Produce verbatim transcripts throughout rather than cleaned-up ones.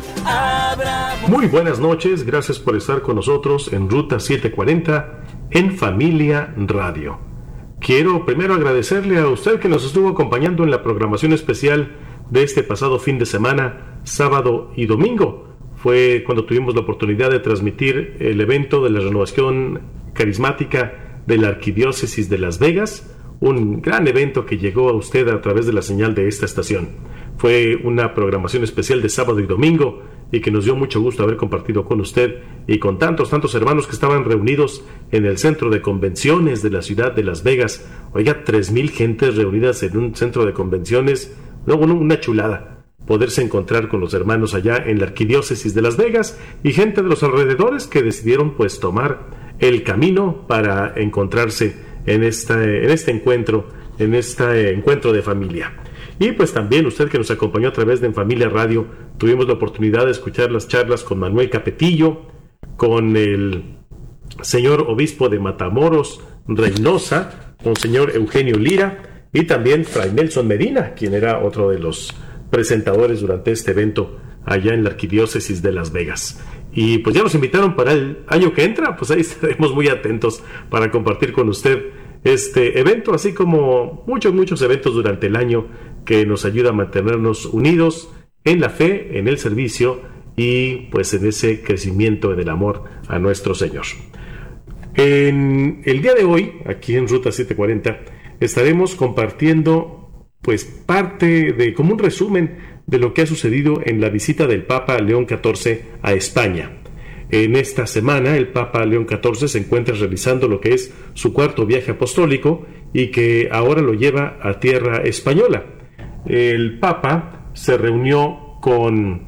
Muy buenas noches, gracias por estar con nosotros en Ruta setecientos cuarenta en Familia Radio. Quiero primero agradecerle a usted que nos estuvo acompañando en la programación especial de este pasado fin de semana, sábado y domingo. Fue cuando tuvimos la oportunidad de transmitir el evento de la renovación carismática de la Arquidiócesis de Las Vegas, un gran evento que llegó a usted a través de la señal de esta estación. Fue una programación especial de sábado y domingo y que nos dio mucho gusto haber compartido con usted y con tantos, tantos hermanos que estaban reunidos en el centro de convenciones de la ciudad de Las Vegas. Oiga, tres mil gentes reunidas en un centro de convenciones, luego una chulada poderse encontrar con los hermanos allá en la Arquidiócesis de Las Vegas y gente de los alrededores que decidieron pues tomar el camino para encontrarse en, esta, en este encuentro, en este encuentro de familia. Y pues también usted que nos acompañó a través de En Familia Radio, tuvimos la oportunidad de escuchar las charlas con Manuel Capetillo, con el señor obispo de Matamoros, Reynosa, con señor Eugenio Lira y también Fray Nelson Medina, quien era otro de los presentadores durante este evento allá en la Arquidiócesis de Las Vegas. Y pues ya nos invitaron para el año que entra, pues ahí estaremos muy atentos para compartir con usted este evento, así como muchos, muchos eventos durante el año que nos ayuda a mantenernos unidos en la fe, en el servicio y pues en ese crecimiento del amor a nuestro Señor. En el día de hoy, aquí en Ruta setecientos cuarenta, estaremos compartiendo pues parte de, como un resumen de lo que ha sucedido en la visita del Papa León catorce a España. En esta semana el Papa León catorce se encuentra realizando lo que es su cuarto viaje apostólico y que ahora lo lleva a tierra española. El Papa se reunió con,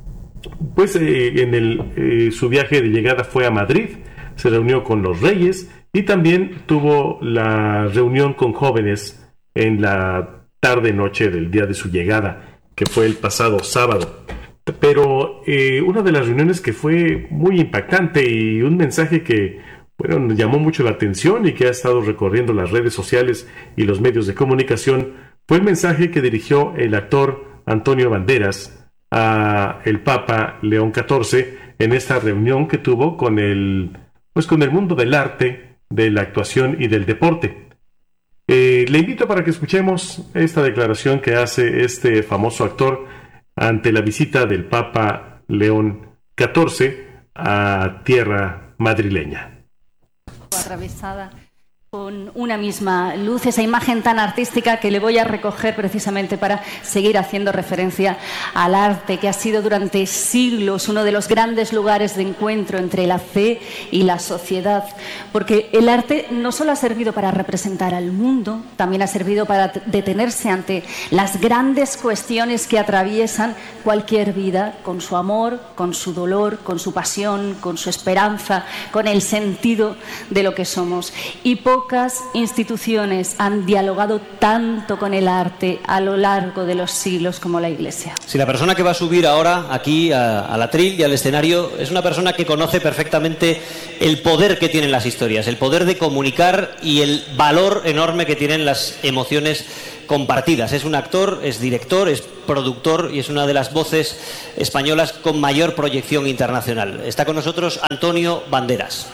pues eh, en el, eh, su viaje de llegada fue a Madrid, se reunió con los reyes y también tuvo la reunión con jóvenes en la tarde-noche del día de su llegada, que fue el pasado sábado. Pero eh, una de las reuniones que fue muy impactante y un mensaje que, bueno, nos llamó mucho la atención y que ha estado recorriendo las redes sociales y los medios de comunicación fue el mensaje que dirigió el actor Antonio Banderas a el Papa León catorce en esta reunión que tuvo con el, pues con el mundo del arte, de la actuación y del deporte. Eh, le invito para que escuchemos esta declaración que hace este famoso actor ante la visita del Papa León catorce a tierra madrileña. Atravesada con una misma luz, esa imagen tan artística que le voy a recoger precisamente para seguir haciendo referencia al arte, que ha sido durante siglos uno de los grandes lugares de encuentro entre la fe y la sociedad, porque el arte no solo ha servido para representar al mundo, también ha servido para detenerse ante las grandes cuestiones que atraviesan cualquier vida, con su amor, con su dolor, con su pasión, con su esperanza, con el sentido de lo que somos. Y por Pocas instituciones han dialogado tanto con el arte a lo largo de los siglos como la Iglesia. Si la persona que va a subir ahora aquí a, al atril y al escenario es una persona que conoce perfectamente el poder que tienen las historias, el poder de comunicar y el valor enorme que tienen las emociones compartidas. Es un actor, es director, es productor y es una de las voces españolas con mayor proyección internacional. Está con nosotros Antonio Banderas.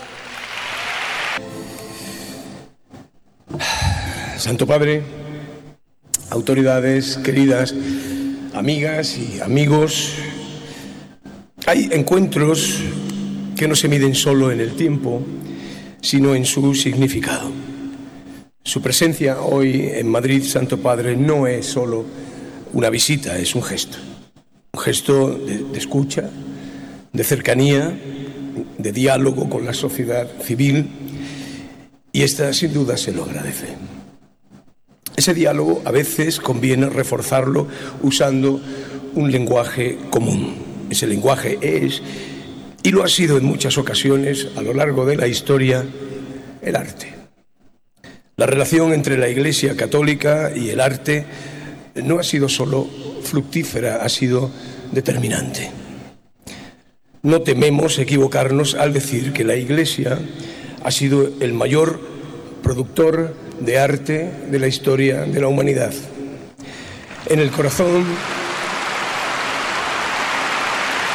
Santo Padre, autoridades, queridas amigas y amigos, hay encuentros que no se miden solo en el tiempo, sino en su significado. Su presencia hoy en Madrid, Santo Padre, no es solo una visita, es un gesto. Un gesto de, de escucha, de cercanía, de diálogo con la sociedad civil, y esta sin duda se lo agradece. Ese diálogo a veces conviene reforzarlo usando un lenguaje común. Ese lenguaje es, y lo ha sido en muchas ocasiones a lo largo de la historia, el arte. La relación entre la Iglesia católica y el arte no ha sido solo fructífera, ha sido determinante. No tememos equivocarnos al decir que la Iglesia ha sido el mayor productor de arte de la historia de la humanidad. En el corazón,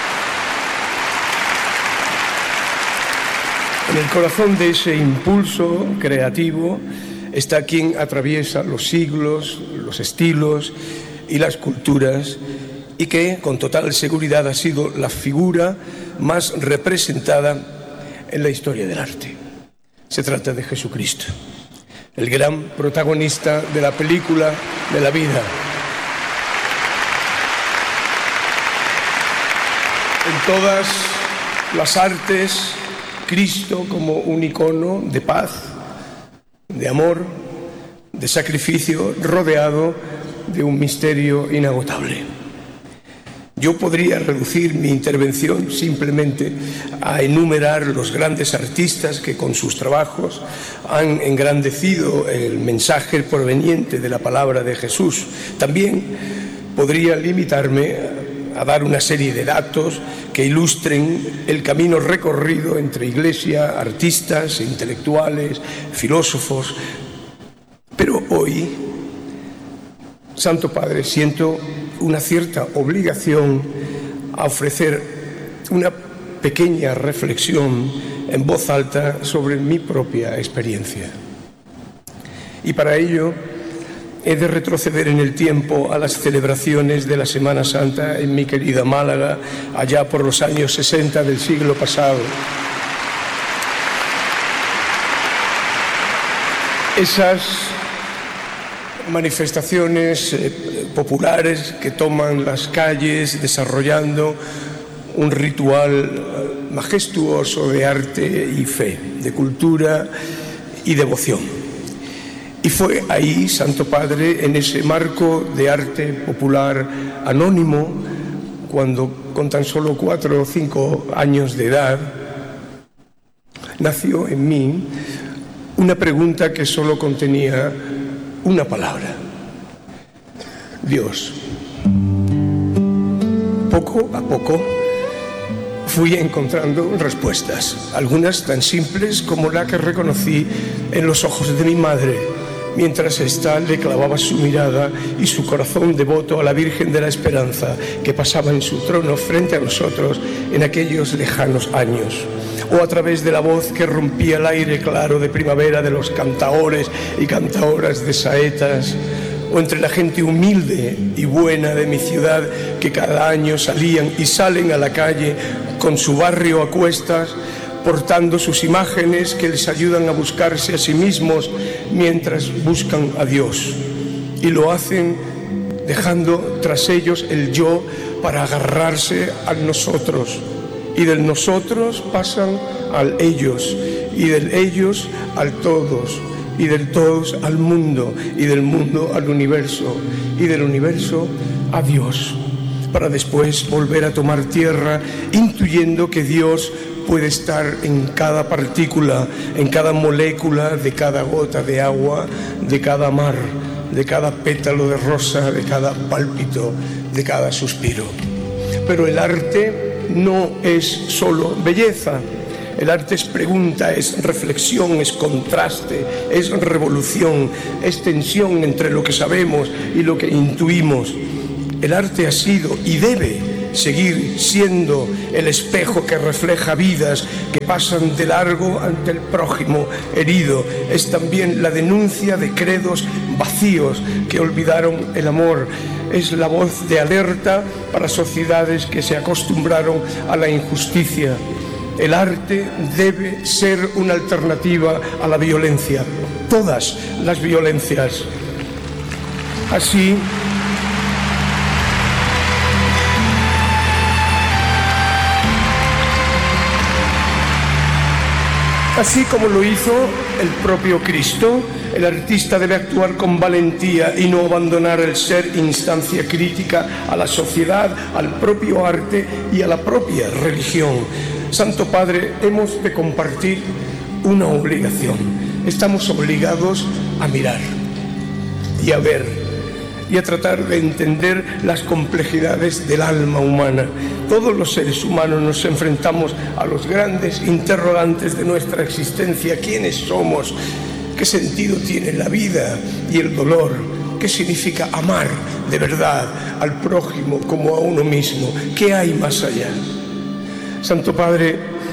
En el corazón de ese impulso creativo está quien atraviesa los siglos, los estilos y las culturas, y que con total seguridad ha sido la figura más representada en la historia del arte. Se trata de Jesucristo, el gran protagonista de la película de la vida. En todas las artes, Cristo como un icono de paz, de amor, de sacrificio, rodeado de un misterio inagotable. Yo podría reducir mi intervención simplemente a enumerar los grandes artistas que con sus trabajos han engrandecido el mensaje proveniente de la palabra de Jesús. También podría limitarme a dar una serie de datos que ilustren el camino recorrido entre iglesia, artistas, intelectuales, filósofos. Pero hoy, Santo Padre, siento una cierta obligación a ofrecer una pequeña reflexión en voz alta sobre mi propia experiencia. Y para ello he de retroceder en el tiempo a las celebraciones de la Semana Santa en mi querida Málaga, allá por los años sesenta del siglo pasado. Esas manifestaciones eh, populares que toman las calles desarrollando un ritual majestuoso de arte y fe, de cultura y devoción. Y fue ahí, Santo Padre, en ese marco de arte popular anónimo, cuando con tan solo cuatro o cinco años de edad, nació en mí una pregunta que solo contenía una palabra: Dios. Poco a poco fui encontrando respuestas, algunas tan simples como la que reconocí en los ojos de mi madre, mientras ésta le clavaba su mirada y su corazón devoto a la Virgen de la Esperanza que pasaba en su trono frente a nosotros en aquellos lejanos años, o a través de la voz que rompía el aire claro de primavera de los cantaores y cantaoras de saetas, o entre la gente humilde y buena de mi ciudad que cada año salían y salen a la calle con su barrio a cuestas, portando sus imágenes que les ayudan a buscarse a sí mismos mientras buscan a Dios. Y lo hacen dejando tras ellos el yo para agarrarse al nosotros. Y del nosotros pasan al ellos, y del ellos al todos, y del todos al mundo, y del mundo al universo, y del universo a Dios, para después volver a tomar tierra, intuyendo que Dios puede estar en cada partícula, en cada molécula de cada gota de agua, de cada mar, de cada pétalo de rosa, de cada pálpito, de cada suspiro. Pero el arte no es solo belleza. El arte es pregunta, es reflexión, es contraste, es revolución, es tensión entre lo que sabemos y lo que intuimos. El arte ha sido y debe seguir siendo el espejo que refleja vidas que pasan de largo ante el prójimo herido. Es también la denuncia de credos vacíos que olvidaron el amor. Es la voz de alerta para sociedades que se acostumbraron a la injusticia. El arte debe ser una alternativa a la violencia, todas las violencias. Así, así como lo hizo el propio Cristo, el artista debe actuar con valentía y no abandonar el ser instancia crítica a la sociedad, al propio arte y a la propia religión. Santo Padre, hemos de compartir una obligación. Estamos obligados a mirar y a ver y a tratar de entender las complejidades del alma humana. Todos los seres humanos nos enfrentamos a los grandes interrogantes de nuestra existencia. ¿Quiénes somos? ¿Qué sentido tiene la vida y el dolor? ¿Qué significa amar de verdad al prójimo como a uno mismo? ¿Qué hay más allá? Santo Padre,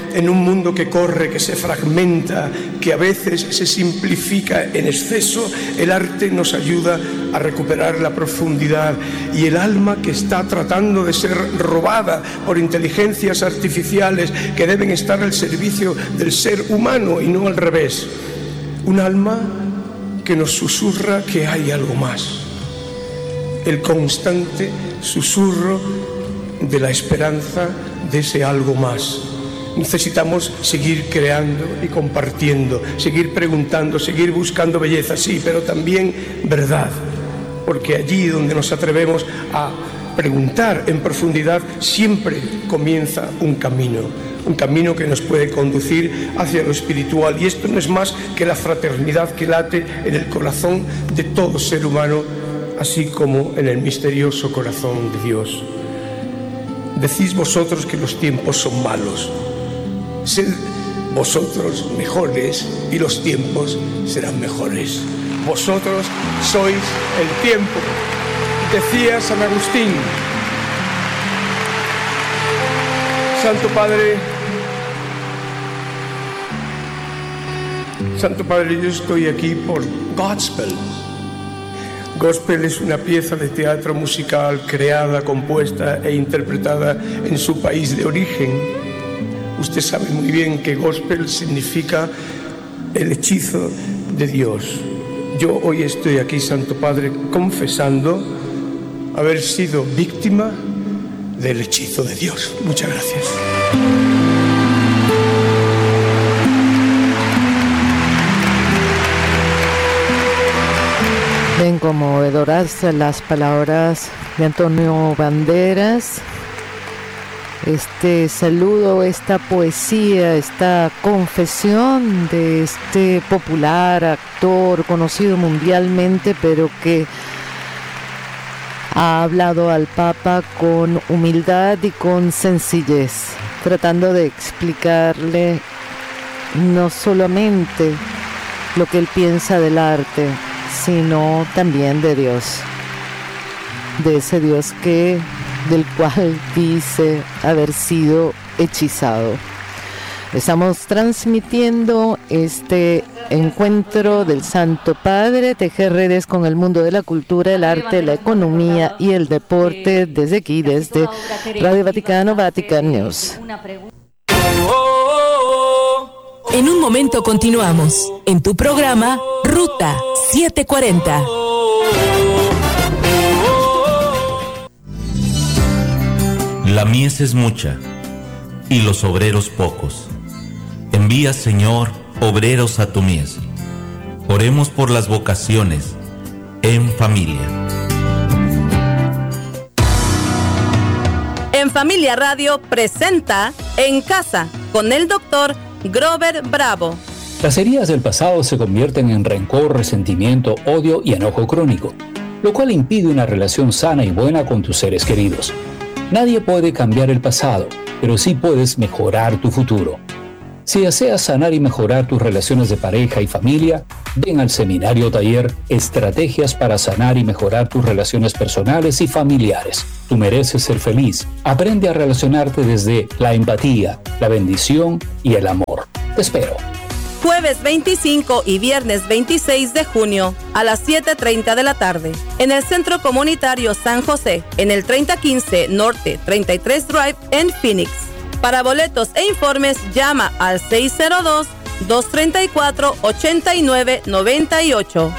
en un mundo que corre, que se fragmenta, que a veces se simplifica en exceso, el arte nos ayuda a recuperar la profundidad, y el alma que está tratando de ser robada por inteligencias artificiales que deben estar al servicio del ser humano y no al revés. Un alma que nos susurra que hay algo más. El constante susurro de la esperanza de ese algo más. Necesitamos seguir creando y compartiendo, seguir preguntando, seguir buscando belleza, sí, pero también verdad, porque allí donde nos atrevemos a preguntar en profundidad siempre comienza un camino, un camino que nos puede conducir hacia lo espiritual, y esto no es más que la fraternidad que late en el corazón de todo ser humano, así como en el misterioso corazón de Dios. Decís vosotros que los tiempos son malos. Sed vosotros mejores y los tiempos serán mejores. Vosotros sois el tiempo, decía San Agustín. Santo Padre, Santo Padre, yo estoy aquí por Godspell. Gospel es una pieza de teatro musical creada, compuesta e interpretada en su país de origen. Usted sabe muy bien que gospel significa el hechizo de Dios. Yo hoy estoy aquí, Santo Padre, confesando haber sido víctima del hechizo de Dios. Muchas gracias. Ven conmovedoras las palabras de Antonio Banderas. Este saludo, esta poesía, esta confesión de este popular actor conocido mundialmente, pero que ha hablado al Papa con humildad y con sencillez, tratando de explicarle no solamente lo que él piensa del arte, sino también de Dios, de ese Dios que, del cual dice haber sido hechizado. Estamos transmitiendo este encuentro del Santo Padre, tejer redes con el mundo de la cultura, el arte, la economía y el deporte, desde aquí, desde Radio Vaticano, Vatican News. En un momento continuamos en tu programa Ruta setecientos cuarenta. La mies es mucha y los obreros pocos. Envía, Señor, obreros a tu mies. Oremos por las vocaciones en familia. En Familia Radio presenta En Casa con el doctor Grover Bravo. Las heridas del pasado se convierten en rencor, resentimiento, odio y enojo crónico, lo cual impide una relación sana y buena con tus seres queridos. Nadie puede cambiar el pasado, pero sí puedes mejorar tu futuro. Si deseas sanar y mejorar tus relaciones de pareja y familia, ven al seminario taller Estrategias para sanar y mejorar tus relaciones personales y familiares. Tú mereces ser feliz. Aprende a relacionarte desde la empatía, la bendición y el amor. Te espero. Jueves veinticinco y viernes veintiséis de junio a las siete treinta de la tarde en el Centro Comunitario San José, en el treinta quince Norte treinta y tres Drive en Phoenix. Para boletos e informes llama al seis cero dos, dos tres cuatro, ocho nueve nueve ocho.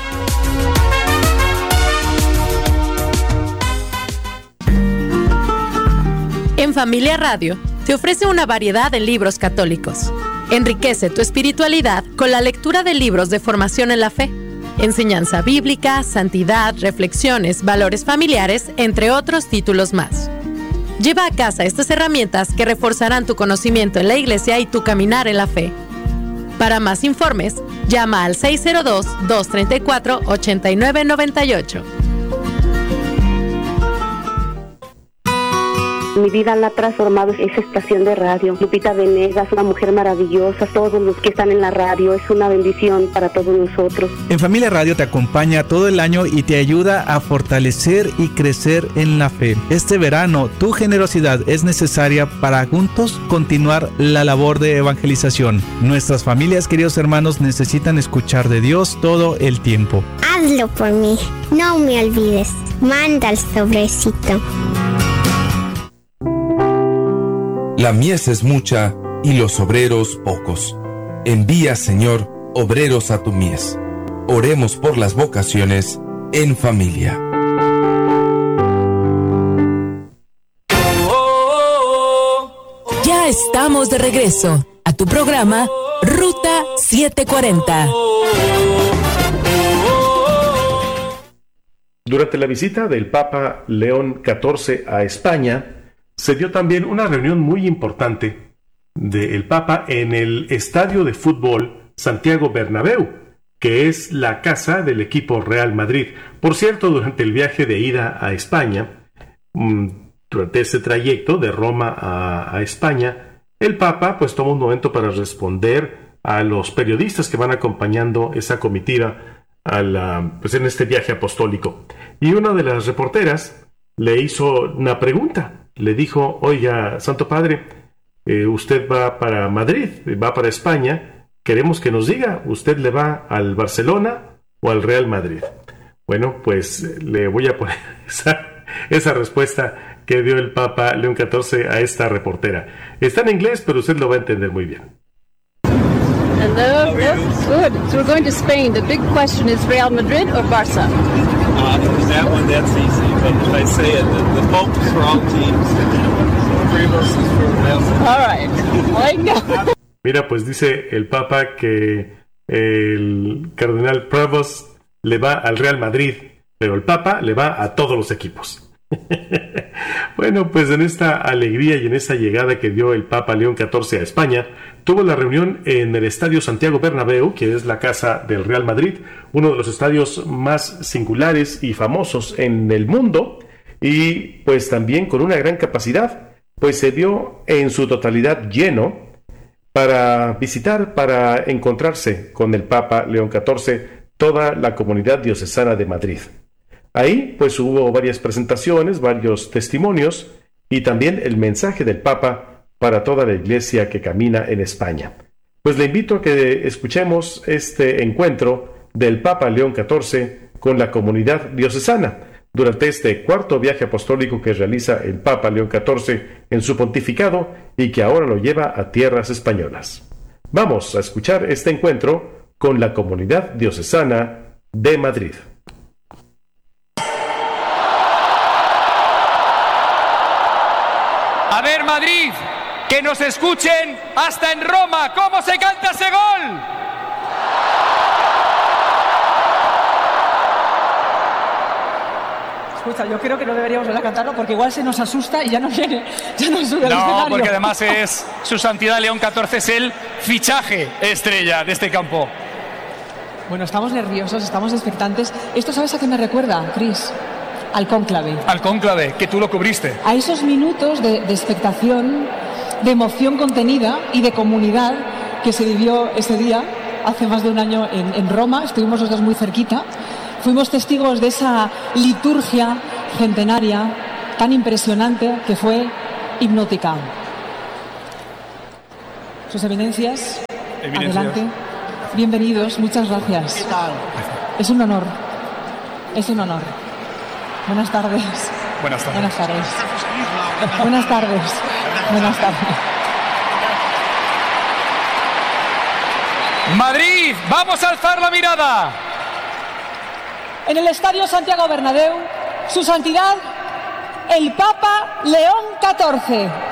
En Familia Radio te ofrece una variedad de libros católicos. Enriquece tu espiritualidad con la lectura de libros de formación en la fe, enseñanza bíblica, santidad, reflexiones, valores familiares, entre otros títulos más. Lleva a casa estas herramientas que reforzarán tu conocimiento en la Iglesia y tu caminar en la fe. Para más informes, llama al seis cero dos, dos tres cuatro, ocho nueve nueve ocho. Mi vida la ha transformado esa estación de radio. Lupita Venegas, una mujer maravillosa, todos los que están en la radio, es una bendición para todos nosotros. En Familia Radio te acompaña todo el año y te ayuda a fortalecer y crecer en la fe. Este verano, tu generosidad es necesaria para juntos continuar la labor de evangelización. Nuestras familias, queridos hermanos, necesitan escuchar de Dios todo el tiempo. Hazlo por mí, no me olvides. Manda el sobrecito. La mies es mucha y los obreros pocos. Envía, Señor, obreros a tu mies. Oremos por las vocaciones en familia. Ya estamos de regreso a tu programa Ruta setecientos cuarenta. Durante la visita del Papa León catorce a España, se dio también una reunión muy importante del Papa en el estadio de fútbol Santiago Bernabéu, que es la casa del equipo Real Madrid. Por cierto, durante el viaje de ida a España, durante ese trayecto de Roma a, a España, el Papa pues tomó un momento para responder a los periodistas que van acompañando esa comitiva a la, pues en este viaje apostólico. Y una de las reporteras le hizo una pregunta. Le dijo: oiga, Santo Padre, eh, usted va para Madrid, va para España, queremos que nos diga, ¿usted le va al Barcelona o al Real Madrid? Bueno, pues le voy a poner esa, esa respuesta que dio el Papa León catorce a esta reportera. Está en inglés, pero usted lo va a entender muy bien. Hello, that's good. So we're going to Spain. The big question is Real Madrid or Barça? Uh, that one, that's easy. But if I say it, the, the focus for all teams. Three of us is for Real Madrid. All right. Like that. Mira, pues dice el Papa que el cardenal Prevost le va al Real Madrid, pero el Papa le va a todos los equipos. Bueno, pues en esta alegría y en esta llegada que dio el Papa León catorce a España, tuvo la reunión en el Estadio Santiago Bernabéu, que es la casa del Real Madrid, uno de los estadios más singulares y famosos en el mundo, y pues también con una gran capacidad, pues se dio en su totalidad lleno para visitar, para encontrarse con el Papa León catorce, toda la comunidad diocesana de Madrid. Ahí pues hubo varias presentaciones, varios testimonios y también el mensaje del Papa para toda la iglesia que camina en España. Pues le invito a que escuchemos este encuentro del Papa León catorce con la comunidad diocesana durante este cuarto viaje apostólico que realiza el Papa León catorce en su pontificado y que ahora lo lleva a tierras españolas. Vamos a escuchar este encuentro con la comunidad diocesana de Madrid. A ver, Madrid, que nos escuchen hasta en Roma. ¿Cómo se canta ese gol? Escucha, yo creo que no deberíamos volver a cantarlo porque igual se nos asusta y ya no viene, ya no sube al escenario. No, porque además es su santidad León catorce, es el fichaje estrella de este campo. Bueno, estamos nerviosos, estamos expectantes. ¿Esto sabes a qué me recuerda, Cris? Al cónclave. Al cónclave, que tú lo cubriste. A esos minutos de, de expectación, de emoción contenida y de comunidad que se vivió ese día, hace más de un año en, en Roma. Estuvimos los dos muy cerquita. Fuimos testigos de esa liturgia centenaria tan impresionante que fue hipnótica. Sus eminencias, Eminencias. Adelante. Bienvenidos, muchas gracias. ¿Qué tal? Es un honor. Es un honor. Buenas tardes. Buenas tardes. Buenas tardes. Buenas tardes. Buenas tardes. Madrid, vamos a alzar la mirada. En el Estadio Santiago Bernabéu, su santidad, el Papa León catorce.